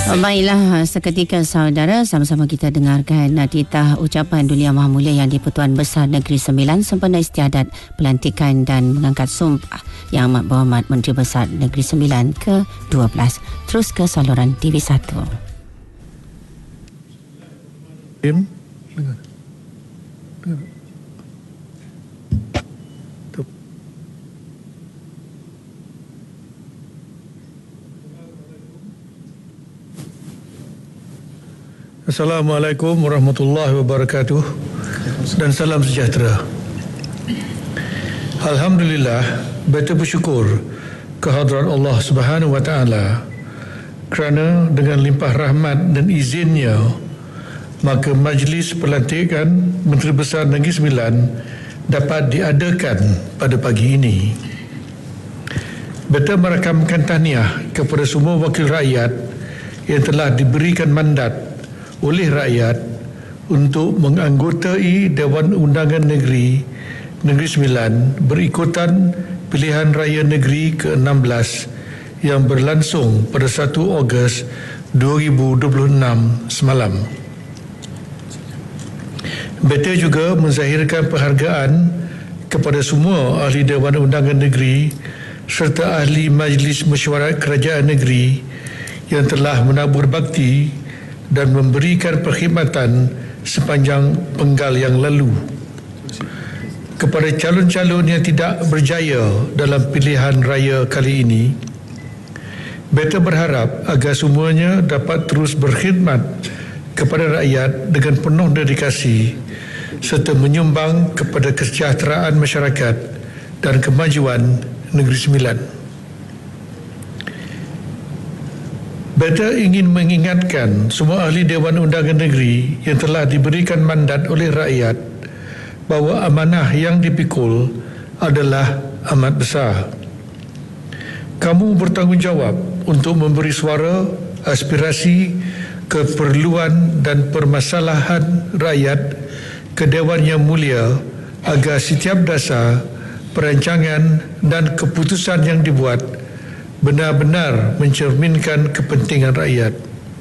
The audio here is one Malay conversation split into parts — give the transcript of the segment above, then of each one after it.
Baiklah, seketika saudara, sama-sama kita dengarkan titah ucapan Duli Yang Maha Mulia Yang di-Pertuan Besar Negeri Sembilan sempena istiadat pelantikan dan mengangkat sumpah Yang Amat Berhormat Menteri Besar Negeri Sembilan ke-12. Terus ke saluran TV1. Assalamualaikum warahmatullahi wabarakatuh dan salam sejahtera. Alhamdulillah, beta bersyukur kehadrat Allah Subhanahu wa taala kerana dengan limpah rahmat dan izinnya maka majlis pelantikan Menteri Besar Negeri Sembilan dapat diadakan pada pagi ini. Beta merakamkan tahniah kepada semua wakil rakyat yang telah diberikan mandat oleh rakyat untuk menganggotai Dewan Undangan Negeri Sembilan berikutan pilihan raya negeri ke-16 yang berlangsung pada 1 Ogos 2026 semalam. Beta juga menzahirkan penghargaan kepada semua ahli Dewan Undangan Negeri serta ahli Majlis Mesyuarat Kerajaan Negeri yang telah menabur bakti dan memberikan perkhidmatan sepanjang penggal yang lalu. Kepada calon-calon yang tidak berjaya dalam pilihan raya kali ini, beta berharap agar semuanya dapat terus berkhidmat kepada rakyat dengan penuh dedikasi serta menyumbang kepada kesejahteraan masyarakat dan kemajuan Negeri Sembilan. Beta ingin mengingatkan semua ahli Dewan Undangan Negeri yang telah diberikan mandat oleh rakyat bahawa amanah yang dipikul adalah amat besar. Kamu bertanggungjawab untuk memberi suara, aspirasi, keperluan dan permasalahan rakyat ke Dewan Yang Mulia agar setiap dasar, perancangan dan keputusan yang dibuat benar-benar mencerminkan kepentingan rakyat.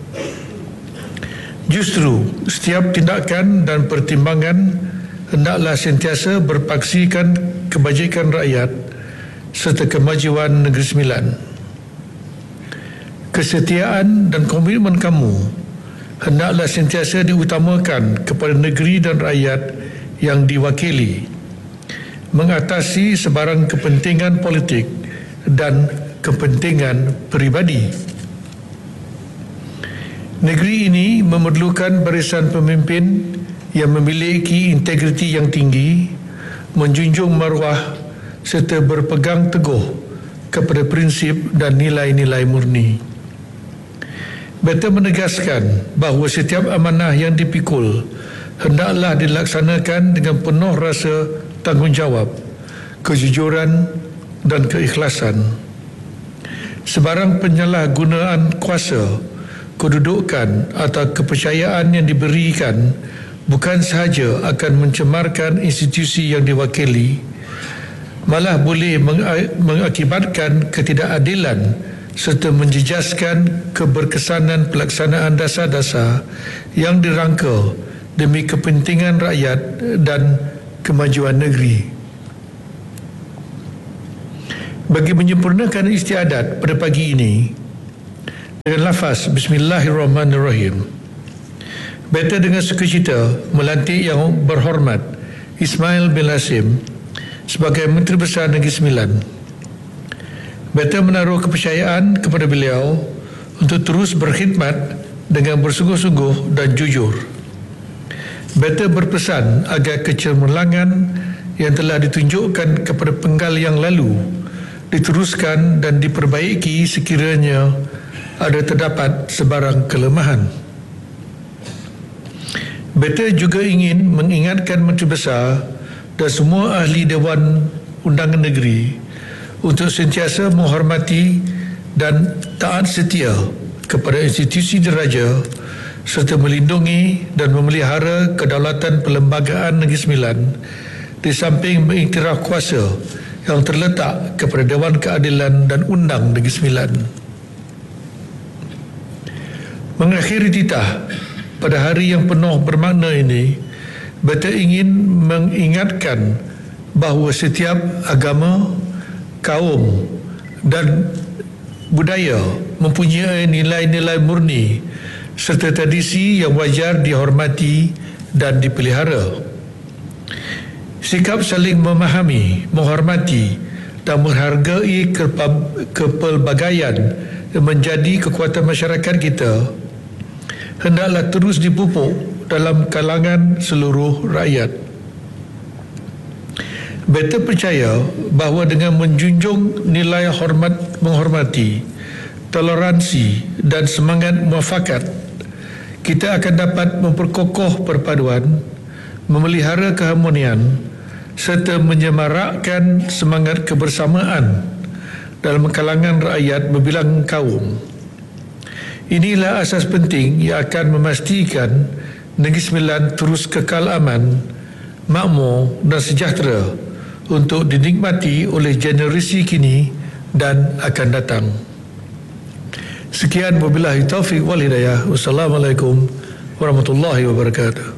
Justru setiap tindakan dan pertimbangan hendaklah sentiasa berpaksikan kebajikan rakyat serta kemajuan Negeri Sembilan. Kesetiaan dan komitmen kamu hendaklah sentiasa diutamakan kepada negeri dan rakyat yang diwakili, mengatasi sebarang kepentingan politik dan kepentingan peribadi. Negeri ini memerlukan barisan pemimpin yang memiliki integriti yang tinggi, menjunjung maruah serta berpegang teguh kepada prinsip dan nilai-nilai murni. Beta menegaskan bahawa setiap amanah yang dipikul hendaklah dilaksanakan dengan penuh rasa tanggungjawab, kejujuran dan keikhlasan. Sebarang penyalahgunaan kuasa, kedudukan atau kepercayaan yang diberikan bukan sahaja akan mencemarkan institusi yang diwakili, malah boleh mengakibatkan ketidakadilan serta menjejaskan keberkesanan pelaksanaan dasar-dasar yang dirangka demi kepentingan rakyat dan kemajuan negeri. Bagi menyempurnakan istiadat pada pagi ini, dengan lafaz Bismillahirrahmanirrahim, beta dengan sukacita melantik Yang Berhormat Ismail bin Hasim sebagai Menteri Besar Negeri Sembilan. Beta menaruh kepercayaan kepada beliau untuk terus berkhidmat dengan bersungguh-sungguh dan jujur. Beta berpesan agar kecemerlangan yang telah ditunjukkan kepada penggal yang lalu diteruskan dan diperbaiki sekiranya ada terdapat sebarang kelemahan. Beta juga ingin mengingatkan Menteri Besar dan semua ahli Dewan Undangan Negeri untuk sentiasa menghormati dan taat setia kepada institusi diraja serta melindungi dan memelihara kedaulatan perlembagaan Negeri Sembilan di samping mengiktiraf kuasa yang terletak kepada Dewan Keadilan dan Undang Negeri Sembilan. Mengakhiri titah pada hari yang penuh bermakna ini, beta ingin mengingatkan bahawa setiap agama, kaum dan budaya mempunyai nilai-nilai murni serta tradisi yang wajar dihormati dan dipelihara. Sikap saling memahami, menghormati dan menghargai kepelbagaian yang menjadi kekuatan masyarakat kita hendaklah terus dipupuk dalam kalangan seluruh rakyat. Beta percaya bahawa dengan menjunjung nilai hormat menghormati, toleransi dan semangat muafakat, kita akan dapat memperkokoh perpaduan, memelihara keharmonian serta menyemarakkan semangat kebersamaan dalam kalangan rakyat berbilang kaum. Inilah asas penting yang akan memastikan Negeri Sembilan terus kekal aman, makmur dan sejahtera untuk dinikmati oleh generasi kini dan akan datang. Sekian, wabillahi taufiq wal hidayah. Wassalamualaikum warahmatullahi wabarakatuh.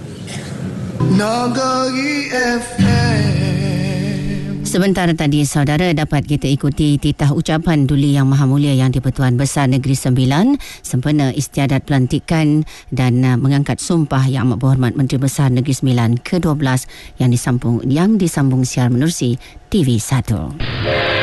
Nagari FM. Sebentar tadi saudara dapat kita ikuti titah ucapan Duli Yang Maha Mulia Yang di-Pertuan Besar Negeri Sembilan sempena istiadat pelantikan dan mengangkat sumpah Yang Amat Berhormat Menteri Besar Negeri Sembilan ke-12 yang disambung siar menerusi TV1.